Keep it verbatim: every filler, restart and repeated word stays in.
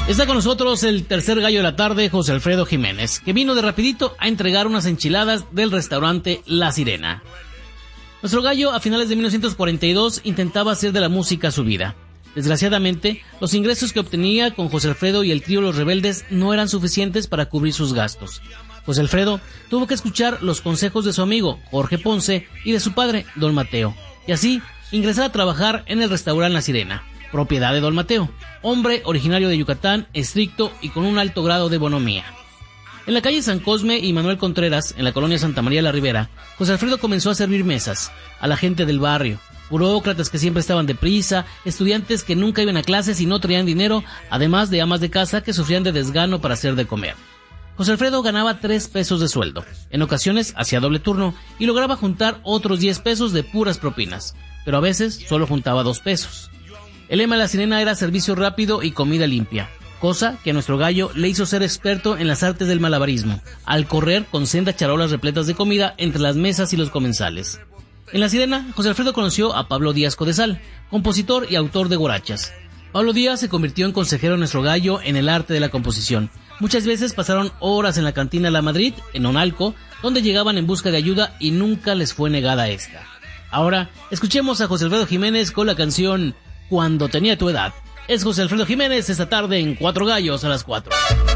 Está con nosotros el tercer gallo de la tarde, José Alfredo Jiménez, que vino de rapidito a entregar unas enchiladas del restaurante La Sirena. Nuestro gallo, a finales de mil novecientos cuarenta y dos, intentaba hacer de la música su vida. Desgraciadamente, los ingresos que obtenía con José Alfredo y el trío Los Rebeldes no eran suficientes para cubrir sus gastos. José Alfredo tuvo que escuchar los consejos de su amigo Jorge Ponce y de su padre, Don Mateo, y así ingresar a trabajar en el restaurante La Sirena, propiedad de Don Mateo, hombre originario de Yucatán, estricto y con un alto grado de bonomía. En la calle San Cosme y Manuel Contreras, en la colonia Santa María la Ribera, José Alfredo comenzó a servir mesas a la gente del barrio, burócratas que siempre estaban deprisa, estudiantes que nunca iban a clases y no traían dinero, además de amas de casa que sufrían de desgano para hacer de comer. José Alfredo ganaba tres pesos de sueldo, en ocasiones hacía doble turno y lograba juntar otros diez pesos de puras propinas, pero a veces solo juntaba dos pesos. El lema de La Sirena era servicio rápido y comida limpia, cosa que a nuestro gallo le hizo ser experto en las artes del malabarismo, al correr con sendas charolas repletas de comida entre las mesas y los comensales. En La Sirena, José Alfredo conoció a Pablo Díaz Codesal, compositor y autor de guarachas. Pablo Díaz se convirtió en consejero de nuestro gallo en el arte de la composición. Muchas veces pasaron horas en la cantina La Madrid, en Onalco, donde llegaban en busca de ayuda y nunca les fue negada esta. Ahora, escuchemos a José Alfredo Jiménez con la canción Cuando tenía tu edad. Es José Alfredo Jiménez esta tarde en Cuatro Gallos a las cuatro.